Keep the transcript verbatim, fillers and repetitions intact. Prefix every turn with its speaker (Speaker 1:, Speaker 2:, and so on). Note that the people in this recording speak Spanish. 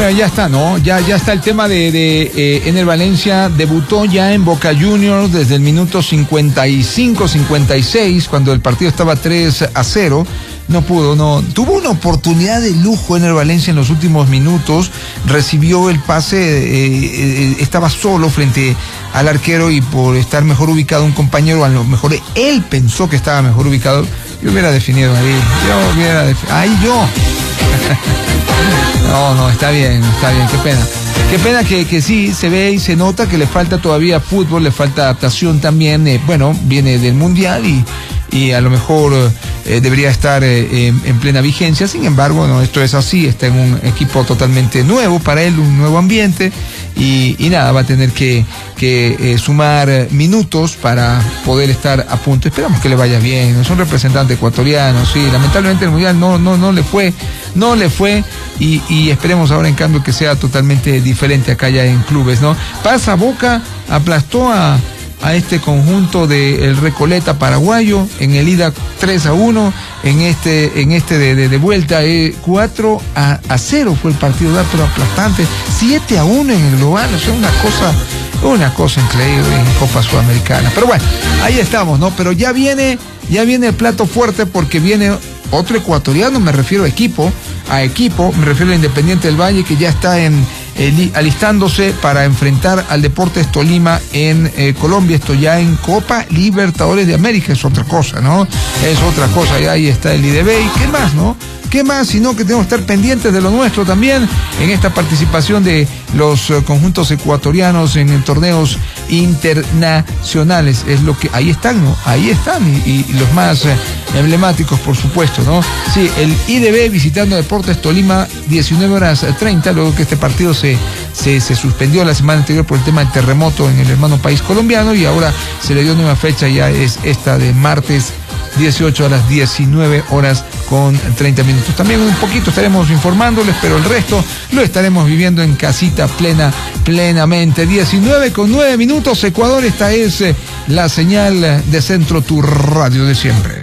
Speaker 1: Bueno, ya está, ¿no? Ya, ya está el tema de, de eh, Ener Valencia debutó ya en Boca Juniors desde el minuto cincuenta y cinco, cincuenta y seis, cuando el partido estaba tres a cero. No pudo, no. Tuvo una oportunidad de lujo Ener Valencia en los últimos minutos. Recibió el pase, eh, eh, estaba solo frente al arquero y por estar mejor ubicado un compañero, a lo mejor él pensó que estaba mejor ubicado. Yo hubiera definido ahí. Yo hubiera definido. Ahí yo. No, no, está bien, está bien, qué pena. Qué pena que, que sí, se ve y se nota que le falta todavía fútbol, le falta adaptación también. Eh, bueno, viene del Mundial y, y a lo mejor eh, debería estar eh, en, en plena vigencia. Sin embargo, no, esto es así, está en un equipo totalmente nuevo para él, un nuevo ambiente. Y, y nada, va a tener que, que eh, sumar minutos para poder estar a punto. Esperamos que le vaya bien. Es un representante ecuatoriano, sí. Lamentablemente el Mundial no, no, no le fue, no le fue. Y, y esperemos ahora en cambio que sea totalmente diferente acá ya en clubes, ¿no? Pasa Boca, aplastó a, a este conjunto del Recoleta paraguayo en el ida tres a uno, en este, en este de, de, de vuelta eh, cuatro a cero fue el partido, pero aplastante, siete a uno en el global, o sea, una cosa, una cosa increíble en Copa Sudamericana. Pero bueno, ahí estamos, ¿no? Pero ya viene, ya viene el plato fuerte porque viene otro ecuatoriano, me refiero a equipo, a equipo, me refiero a Independiente del Valle, que ya está en eh, alistándose para enfrentar al Deportes Tolima en eh, Colombia. Esto ya en Copa Libertadores de América, es otra cosa, ¿no? Es otra cosa, y ahí está el I D B, y qué más, ¿no? ¿Qué más? Sino que tenemos que estar pendientes de lo nuestro también en esta participación de los uh, conjuntos ecuatorianos en, en torneos internacionales. Es lo que ahí están, ¿no? Ahí están y, y, y los más eh, emblemáticos, por supuesto, ¿no? Sí, el I D B visitando Deportes Tolima, diecinueve horas treinta, luego que este partido se, se, se suspendió la semana anterior por el tema del terremoto en el hermano país colombiano y ahora se le dio nueva fecha, ya es esta de martes dieciocho a las diecinueve horas con treinta minutos. También un poquito estaremos informándoles, pero el resto lo estaremos viviendo en casita plena, plenamente. diecinueve con nueve minutos, Ecuador, esta es la señal de Centro, tu radio de siempre.